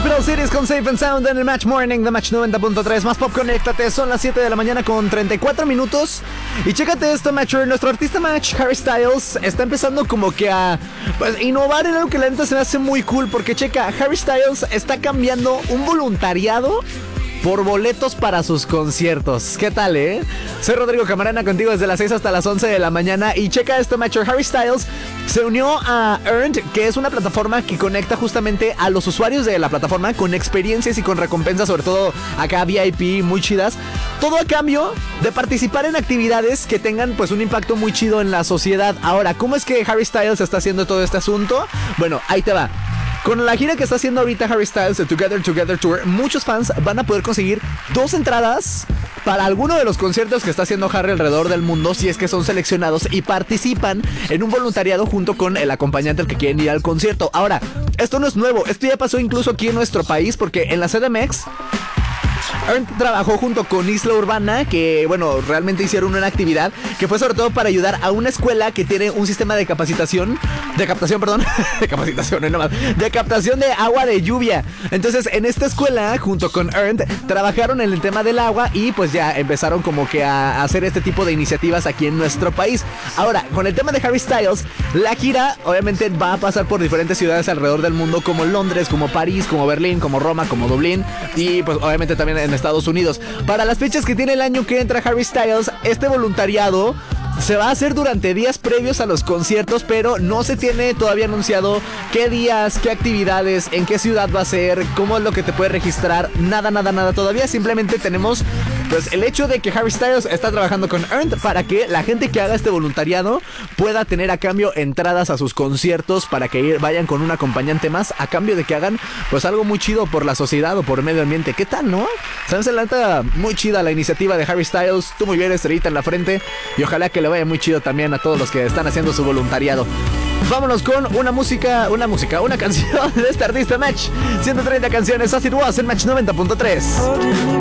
Hospital Cities con Safe and Sound en el Match Morning de Match 90.3. Más pop, conéctate. Son las 7 de la mañana con 34 minutos. Y chécate esto, Matcher. Nuestro artista Match, Harry Styles, está empezando como que a innovar en algo que la neta se me hace muy cool. Porque checa, Harry Styles está cambiando un voluntariado por boletos para sus conciertos. ¿Qué tal, Soy Rodrigo Camarena contigo desde las 6 hasta las 11 de la mañana. Y checa esto, Matcher. Harry Styles se unió a Earned, que es una plataforma que conecta justamente a los usuarios de la plataforma con experiencias y con recompensas, sobre todo acá VIP muy chidas. Todo a cambio de participar en actividades que tengan pues un impacto muy chido en la sociedad. Ahora, ¿cómo es que Harry Styles está haciendo todo este asunto? Bueno, ahí te va. Con la gira que está haciendo ahorita Harry Styles, el Together Together Tour, muchos fans van a poder conseguir 2 entradas para alguno de los conciertos que está haciendo Harry alrededor del mundo, si es que son seleccionados y participan en un voluntariado junto con el acompañante al que quieren ir al concierto. Ahora, esto no es nuevo, esto ya pasó incluso aquí en nuestro país, porque en la CDMX Earned trabajó junto con Isla Urbana, que bueno, realmente hicieron una actividad que fue sobre todo para ayudar a una escuela que tiene un sistema de captación de agua de lluvia. Entonces en esta escuela junto con Earned trabajaron en el tema del agua y pues ya empezaron como que a hacer este tipo de iniciativas aquí en nuestro país. Ahora, con el tema de Harry Styles, la gira obviamente va a pasar por diferentes ciudades alrededor del mundo, como Londres, como París, como Berlín, como Roma, como Dublín y pues obviamente también en Estados Unidos. Para las fechas que tiene el año que entra Harry Styles, este voluntariado se va a hacer durante días previos a los conciertos, pero no se tiene todavía anunciado qué días, qué actividades, en qué ciudad va a ser, cómo es lo que te puede registrar, nada todavía. Simplemente tenemos pues el hecho de que Harry Styles está trabajando con Earned para que la gente que haga este voluntariado pueda tener a cambio entradas a sus conciertos para que vayan con un acompañante más, a cambio de que hagan pues algo muy chido por la sociedad o por el medio ambiente. ¿Qué tal, no? ¿Sabes? La neta, muy chida la iniciativa de Harry Styles. Tú muy bien, estrellita en la frente, y ojalá que le vaya muy chido también a todos los que están haciendo su voluntariado. Vámonos con una canción de este artista Match. 130 canciones, As It Was en Match 90.3.